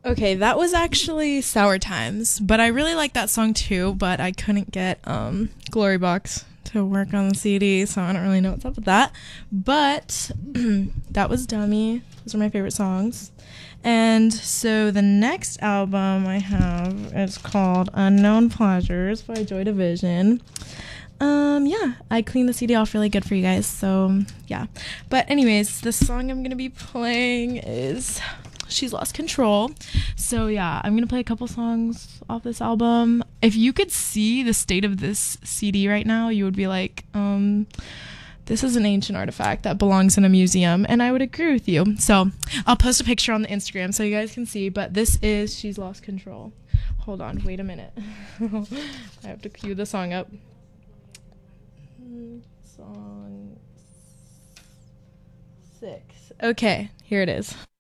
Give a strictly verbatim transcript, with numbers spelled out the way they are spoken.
Okay, that was actually Sour Times, but I really like that song too, but I couldn't get um Glory Box to work on the C D, so I don't really know what's up with that. But that was Dummy. Those are my favorite songs. And so the next album I have is called Unknown Pleasures by Joy Division. Um, yeah, I cleaned the C D off really good for you guys, so yeah. But anyways, the song I'm gonna be playing is She's Lost Control. So yeah, I'm gonna play a couple songs off this album. If you could see the state of this C D right now, you would be like, um, this is an ancient artifact that belongs in a museum, and I would agree with you. So I'll post a picture on the Instagram so you guys can see, but this is She's Lost Control. Hold on, wait a minute. I have to cue the song up. Song six. Okay, here it is.